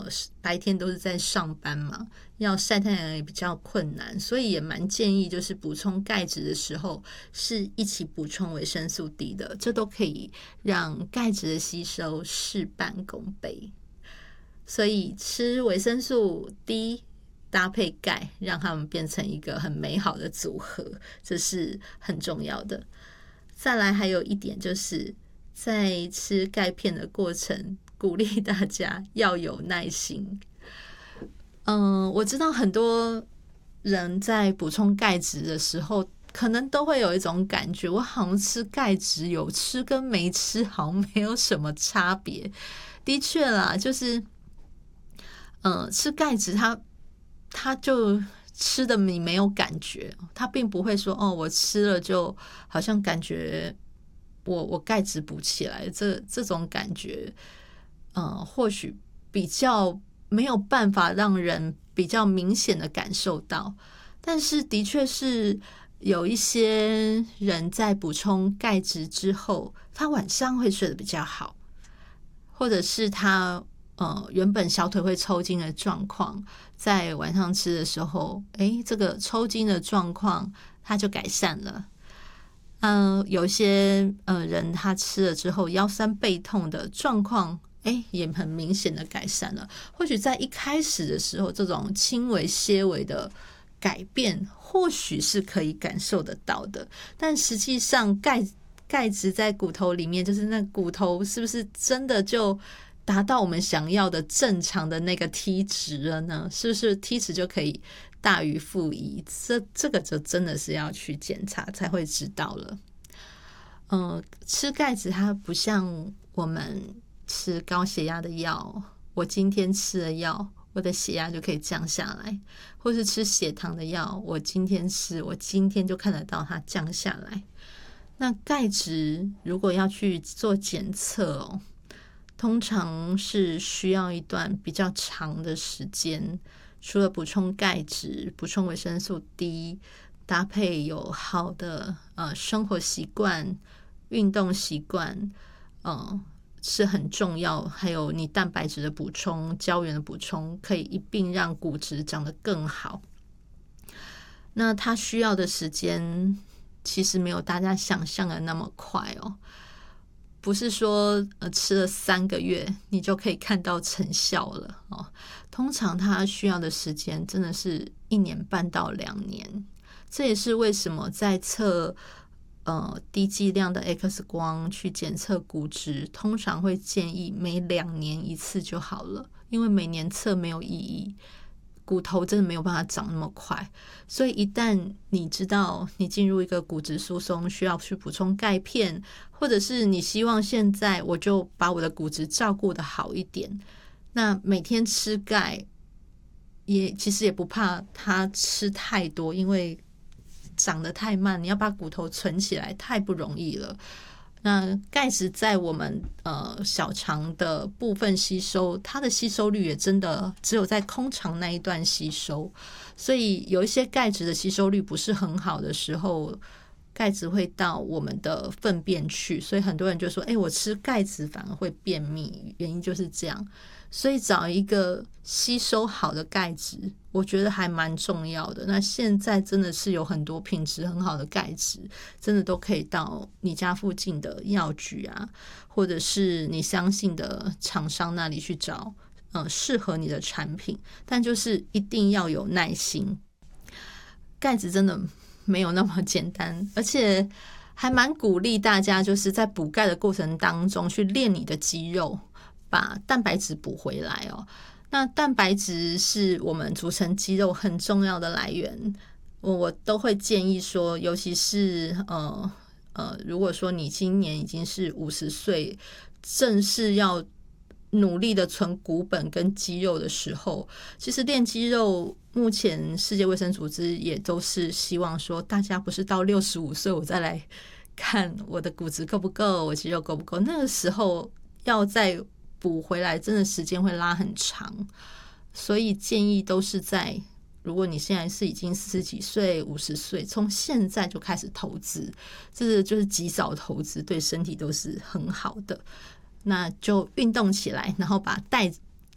白天都是在上班嘛，要晒太阳也比较困难，所以也蛮建议就是补充钙质的时候是一起补充维生素 D 的，这都可以让钙质的吸收事半功倍。所以吃维生素 D 搭配钙，让它们变成一个很美好的组合，这是很重要的。再来还有一点就是在吃钙片的过程，鼓励大家要有耐心。我知道很多人在补充钙质的时候，可能都会有一种感觉，我好像吃钙质有吃跟没吃好像没有什么差别。的确啦，就是吃钙质它就吃的你没有感觉，它并不会说我吃了就好像感觉我钙质补起来，这种感觉或许比较没有办法让人比较明显的感受到。但是的确是有一些人在补充钙质之后，他晚上会睡得比较好，或者是他原本小腿会抽筋的状况，在晚上吃的时候，这个抽筋的状况它就改善了。有些人他吃了之后腰酸背痛的状况也很明显的改善了。或许在一开始的时候，这种轻微些微的改变或许是可以感受得到的，但实际上钙质在骨头里面，就是那骨头是不是真的就达到我们想要的正常的那个 T 值了呢？是不是 T 值就可以大于负1？这个就真的是要去检查才会知道了。吃钙质它不像我们吃高血压的药，我今天吃了药，我的血压就可以降下来，或是吃血糖的药，我今天吃，我今天就看得到它降下来。那钙质如果要去做检测通常是需要一段比较长的时间，除了补充钙质、补充维生素 D， 搭配有好的生活习惯、运动习惯，是很重要。还有你蛋白质的补充、胶原的补充，可以一并让骨质长得更好。那它需要的时间其实没有大家想象的那么快不是说吃了3个月你就可以看到成效了通常它需要的时间真的是1年半到2年。这也是为什么在测低剂量的 X 光去检测骨质，通常会建议每2年1次就好了，因为每年测没有意义，骨头真的没有办法长那么快。所以一旦你知道你进入一个骨质疏松，需要去补充钙片，或者是你希望现在我就把我的骨质照顾得好一点，那每天吃钙其实也不怕它吃太多，因为长得太慢，你要把骨头存起来太不容易了。那钙质在我们小肠的部分吸收，它的吸收率也真的只有在空肠那一段吸收，所以有一些钙质的吸收率不是很好的时候，钙质会到我们的粪便去，所以很多人就说我吃钙质反而会便秘，原因就是这样。所以找一个吸收好的钙质我觉得还蛮重要的。那现在真的是有很多品质很好的钙质，真的都可以到你家附近的药局啊，或者是你相信的厂商那里去找适合你的产品，但就是一定要有耐心。钙质真的没有那么简单，而且还蛮鼓励大家就是在补钙的过程当中去练你的肌肉，把蛋白质补回来那蛋白质是我们组成肌肉很重要的来源，我都会建议说，尤其是如果说你今年已经是50岁，正是要努力的存骨本跟肌肉的时候，其实练肌肉目前世界卫生组织也都是希望说，大家不是到65岁我再来看我的骨质够不够，我肌肉够不够，那个时候要再补回来真的时间会拉很长。所以建议都是在如果你现在是已经40几岁50岁，从现在就开始投资，这就是及早投资，对身体都是很好的。那就运动起来，然后把